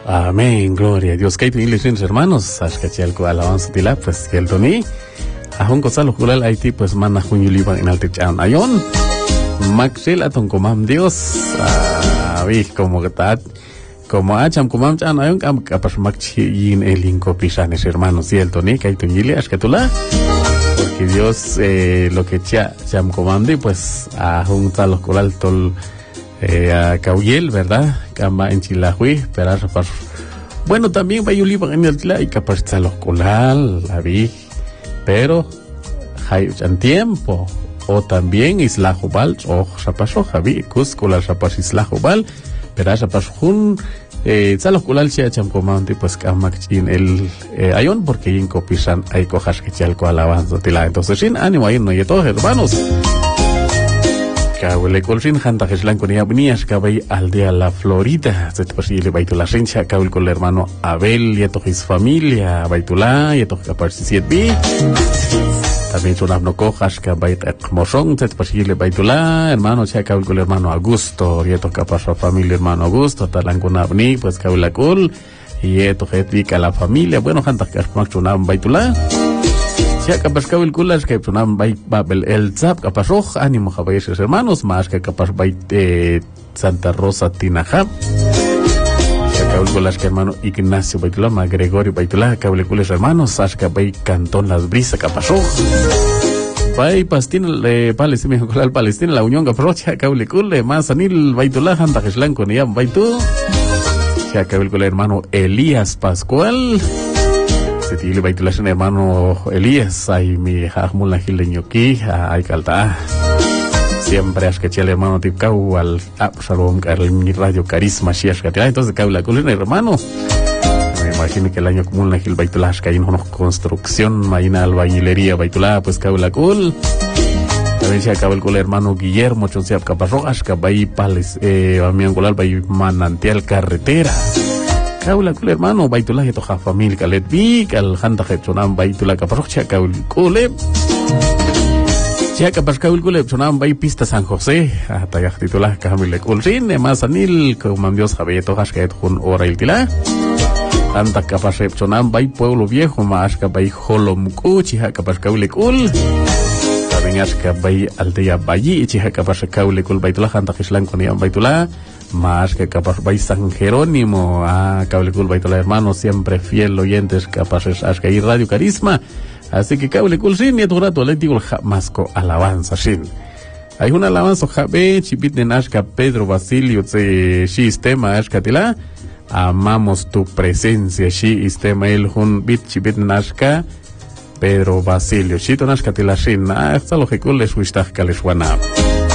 Amén, gloria a Dios. Kaito ilis hermanos, ashkachalco alabanza tila, pues que el Tony, ajun Gonzalo Julal Haití, pues mana junyuliban en altechan ayon, Maxil aton comam Dios, vi como que tal, como acham comam chan ayon, capas maxi yin el incopisanes hermanos, y el Tony, Kaito yili, ashkatula, porque Dios, lo que cham comam di, pues ajun Gonzalo Julal tol, a Cauyel, ¿verdad? Cama en Chilahui, pero bueno, también va a en el Tila y capaz está los colal, la vi, pero hay un tiempo, o también Isla Jubal, o Zapasó, Javi, Cusco, la Zapas Isla Jubal, pero Zapasjun, Salos colal, Chia Chamcomante, pues Camachin el Ayon, porque en Copisan hay cojas que chalco alabanza Tila, entonces sin ánimo ahí, no hay todos hermanos. Kawele colsin hanta geslan con abnías cabay aldea La Florida se posible baitula sencha kawel con el hermano Abel y a his familia baitula y a caparcisiet bi también son no cojas cabay mosong se posible baitula hermano cha kawel con el hermano Augusto y a capar su familia hermano Augusto talan con abni pues kawel col y a hetvica la familia bueno hanta kasmak chunam baitula ya capaz que el culas que sonam babel el zap capaz roja ánimo jabayes hermanos más que capaz Santa Rosa Tinajab ya que el culas que hermano Ignacio baitula ma Gregorio baitula que el culas hermanos asca bay Cantón Las Brisas capaz roja bay Palestina Palestina colal Palestina la Unión capaz que el culas más anil baitula hanta geslan con ya baitu ya que el culas hermano Elías Pascual se tiene baitulas en hermano Elías ay mi hajmul la gileñoki ay calta siempre es que el hermano tipcau al Absalom mi radio carisma shias que entonces cau la colina hermano me imagino que el año común la gil baitulas que hay una construcción maina albañilería baitula pues cau la cul también se acaba el cul hermano Guillermo Chonseap Caparrojas que vai pales amiangular vai manantial carretera Kaula kule hermano baitullah itu kha famil kalet bi kal khanda khetsonam baitullah kaparok cha kaul kule cha kapas kaul kule sonam bai pista San José hasta ya titulah kamil kulsin mas anil kumam Dios habeto hasket kun ora iltila anta kapas sonam bai pueblo viejo mas ka bai holom kuchi ha kapas kaul kul tabengas ka bai aldea bayi chi ha kapas kaul kul baitullah hanta khislan kun ya baitullah más que capaz vais San Jerónimo cable cool baitola hermano siempre fiel oyentes capaces que hay radio carisma así que cable cool sin y tu rato le digo masco alabanza sin hay una alabanza jabe chipit de Nashka Pedro Basilio se sistema ashkatila amamos tu presencia shi sistema el hun bit chipit Nashka Pedro Basilio shi to Nashkatila sin hasta lo que cool les wistaj kaleswana